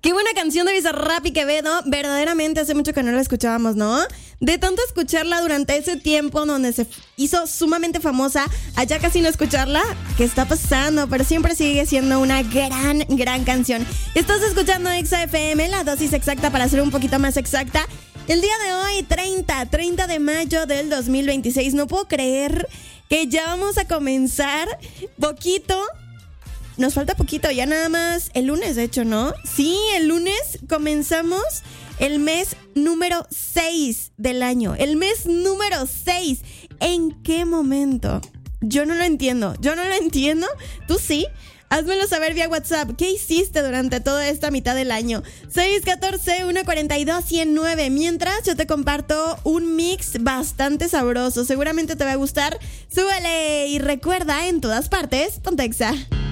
Qué buena canción de Bizarrap y Quevedo. Verdaderamente hace mucho que no la escuchábamos, ¿no? De tanto escucharla durante ese tiempo donde se hizo sumamente famosa, allá casi no escucharla, ¿qué está pasando? Pero siempre sigue siendo una gran canción. Estás escuchando Exa FM, la dosis exacta para ser un poquito más exacta. El día de hoy, 30 de mayo del 2026. No puedo creer que ya vamos a comenzar poquito. Nos falta poquito, ya nada más el lunes, de hecho, ¿no? Sí, el lunes comenzamos el mes número 6 del año. El mes número 6. ¿En qué momento? Yo no lo entiendo. ¿Tú sí? Házmelo saber vía WhatsApp. ¿Qué hiciste durante toda esta mitad del año? 614-142-109. Mientras yo te comparto un mix bastante sabroso. Seguramente te va a gustar. Súbele y recuerda, en todas partes, ponte Exa.